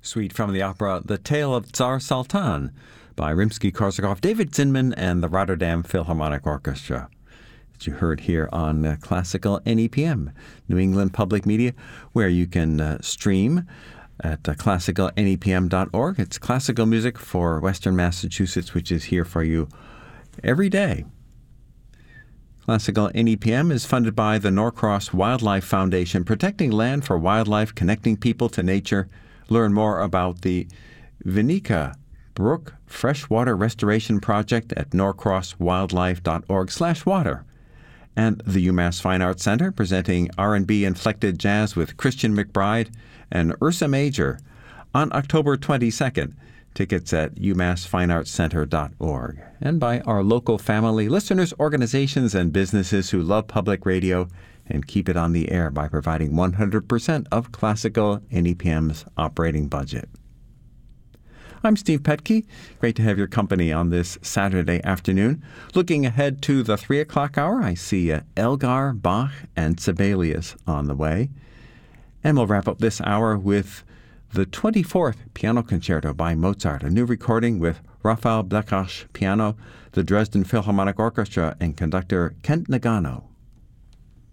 Suite from the opera The Tale of Tsar Sultan by Rimsky-Korsakov, David Zinman, and the Rotterdam Philharmonic Orchestra. That you heard here on Classical NEPM, New England Public Media, where you can stream at classicalnepm.org. It's classical music for Western Massachusetts, which is here for you every day. Classical NEPM is funded by the Norcross Wildlife Foundation, protecting land for wildlife, connecting people to nature. Learn more about the Vinica Brook Freshwater Restoration Project at norcrosswildlife.org/water. And the UMass Fine Arts Center, presenting R&B inflected jazz with Christian McBride and Ursa Major on October 22nd. Tickets at umassfineartscenter.org. And by our local family, listeners, organizations, and businesses who love public radio and keep it on the air by providing 100% of Classical NEPM's operating budget. I'm Steve Petke. Great to have your company on this Saturday afternoon. Looking ahead to the 3 o'clock hour, I see Elgar, Bach, and Sibelius on the way. And we'll wrap up this hour with the 24th Piano Concerto by Mozart, a new recording with Raphael Blechach piano, the Dresden Philharmonic Orchestra, and conductor Kent Nagano.